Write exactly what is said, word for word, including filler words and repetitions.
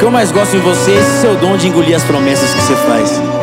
que eu mais gosto em você é esse seu dom de engolir as promessas que você faz.